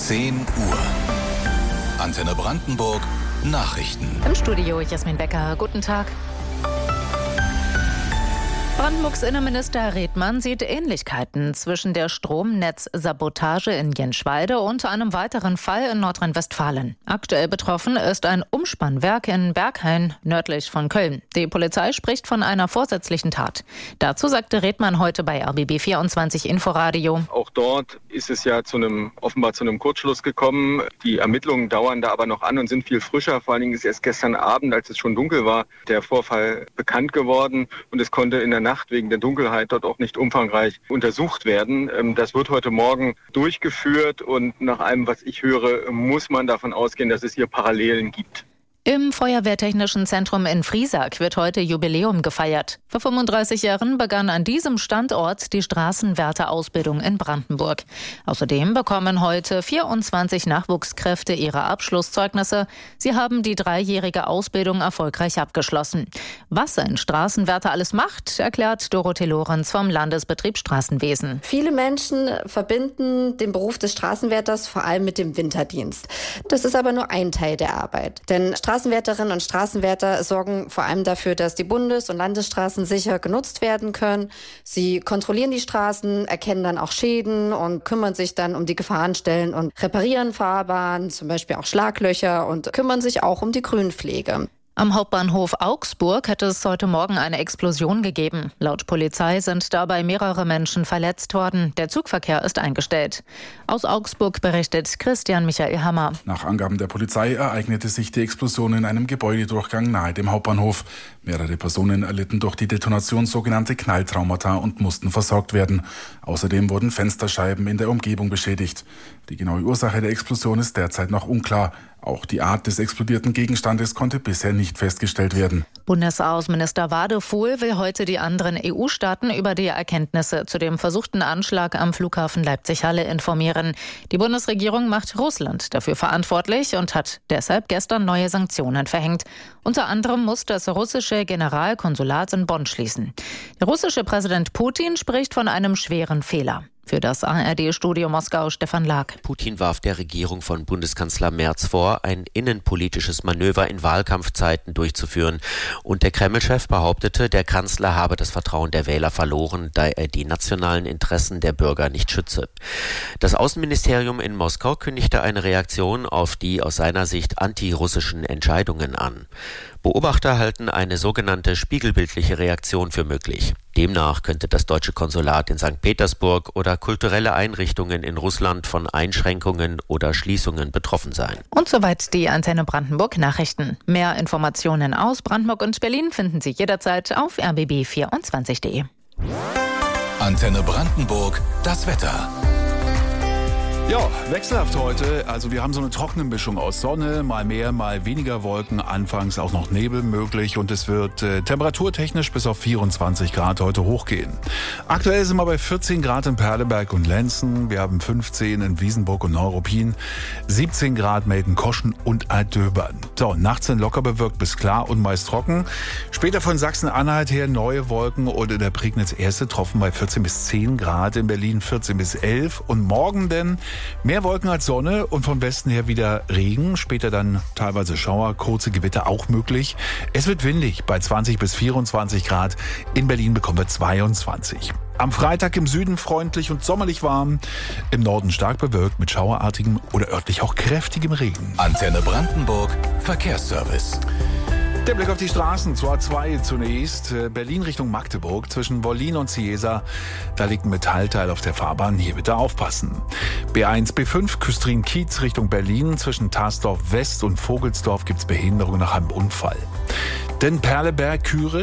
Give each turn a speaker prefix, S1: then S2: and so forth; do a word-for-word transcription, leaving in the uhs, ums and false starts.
S1: zehn Uhr. Antenne Brandenburg Nachrichten.
S2: Im Studio Jasmin Becker. Guten Tag. Brandenburgs Innenminister Redmann sieht Ähnlichkeiten zwischen der Stromnetzsabotage in Jenschwalde und einem weiteren Fall in Nordrhein-Westfalen. Aktuell betroffen ist ein Umspannwerk in Berghain, nördlich von Köln. Die Polizei spricht von einer vorsätzlichen Tat. Dazu sagte Redmann heute bei R B B vierundzwanzig Inforadio.
S3: Auch dort ist es ja zu einem, offenbar zu einem Kurzschluss gekommen. Die Ermittlungen dauern da aber noch an und sind viel frischer. Vor allen Dingen ist erst gestern Abend, als es schon dunkel war, der Vorfall bekannt geworden und es konnte in der Nacht wegen der Dunkelheit dort auch nicht umfangreich untersucht werden. Das wird heute Morgen durchgeführt und nach allem, was ich höre, muss man davon ausgehen, dass es hier Parallelen gibt.
S2: Im Feuerwehrtechnischen Zentrum in Friesack wird heute Jubiläum gefeiert. Vor fünfunddreißig Jahren begann an diesem Standort die Straßenwärterausbildung in Brandenburg. Außerdem bekommen heute vierundzwanzig Nachwuchskräfte ihre Abschlusszeugnisse. Sie haben die dreijährige Ausbildung erfolgreich abgeschlossen. Was ein Straßenwärter alles macht, erklärt Dorothee Lorenz vom Landesbetrieb Straßenwesen.
S4: Viele Menschen verbinden den Beruf des Straßenwärters vor allem mit dem Winterdienst. Das ist aber nur ein Teil der Arbeit. Denn Straßenwärterinnen und Straßenwärter sorgen vor allem dafür, dass die Bundes- und Landesstraßen sicher genutzt werden können. Sie kontrollieren die Straßen, erkennen dann auch Schäden und kümmern sich dann um die Gefahrenstellen und reparieren Fahrbahnen, zum Beispiel auch Schlaglöcher, und kümmern sich auch um die Grünpflege.
S2: Am Hauptbahnhof Augsburg hätte es heute Morgen eine Explosion gegeben. Laut Polizei sind dabei mehrere Menschen verletzt worden. Der Zugverkehr ist eingestellt. Aus Augsburg berichtet Christian Michael Hammer.
S5: Nach Angaben der Polizei ereignete sich die Explosion in einem Gebäudedurchgang nahe dem Hauptbahnhof. Mehrere Personen erlitten durch die Detonation sogenannte Knalltraumata und mussten versorgt werden. Außerdem wurden Fensterscheiben in der Umgebung beschädigt. Die genaue Ursache der Explosion ist derzeit noch unklar. Auch die Art des explodierten Gegenstandes konnte bisher nicht festgestellt werden.
S2: Bundesaußenminister Wadefuhl will heute die anderen E U-Staaten über die Erkenntnisse zu dem versuchten Anschlag am Flughafen Leipzig-Halle informieren. Die Bundesregierung macht Russland dafür verantwortlich und hat deshalb gestern neue Sanktionen verhängt. Unter anderem muss das russische Generalkonsulat in Bonn schließen. Der russische Präsident Putin spricht von einem schweren Fehler. Für das A R D-Studio Moskau Stefan Lag.
S6: Putin warf der Regierung von Bundeskanzler Merz vor, ein innenpolitisches Manöver in Wahlkampfzeiten durchzuführen. Und der Kreml-Chef behauptete, der Kanzler habe das Vertrauen der Wähler verloren, da er die nationalen Interessen der Bürger nicht schütze. Das Außenministerium in Moskau kündigte eine Reaktion auf die aus seiner Sicht antirussischen Entscheidungen an. Beobachter halten eine sogenannte spiegelbildliche Reaktion für möglich. Demnach könnte das deutsche Konsulat in Sankt Petersburg oder kulturelle Einrichtungen in Russland von Einschränkungen oder Schließungen betroffen sein.
S2: Und soweit die Antenne Brandenburg Nachrichten. Mehr Informationen aus Brandenburg und Berlin finden Sie jederzeit auf r b b vierundzwanzig punkt d e.
S1: Antenne Brandenburg, das Wetter.
S7: Ja, wechselhaft heute. Also wir haben so eine trockene Mischung aus Sonne, mal mehr, mal weniger Wolken, anfangs auch noch Nebel möglich und es wird äh, temperaturtechnisch bis auf vierundzwanzig Grad heute hochgehen. Aktuell sind wir bei vierzehn Grad in Perleberg und Lenzen, wir haben fünfzehn in Wiesenburg und Neuruppin, siebzehn Grad Meldenkoschen und Altöbern. So, nachts sind locker bewölkt bis klar und meist trocken. Später von Sachsen-Anhalt her neue Wolken und in der Prignitz erste Tropfen bei vierzehn bis zehn Grad, in Berlin vierzehn bis elf und morgen denn mehr Wolken als Sonne und von Westen her wieder Regen, später dann teilweise Schauer, kurze Gewitter auch möglich. Es wird windig bei zwanzig bis vierundzwanzig Grad, in Berlin bekommen wir zweiundzwanzig. Am Freitag im Süden freundlich und sommerlich warm, im Norden stark bewölkt mit schauerartigem oder örtlich auch kräftigem Regen.
S1: Antenne Brandenburg, Verkehrsservice.
S7: Der Blick auf die Straßen, zur A zwei zunächst, Berlin Richtung Magdeburg, zwischen Wollin und Ciesa, da liegt ein Metallteil auf der Fahrbahn, hier bitte aufpassen. B eins, B fünf, Küstrin-Kiez Richtung Berlin, zwischen Tarsdorf West und Vogelsdorf gibt's Behinderung nach einem Unfall. Denn Perleberg-Küritz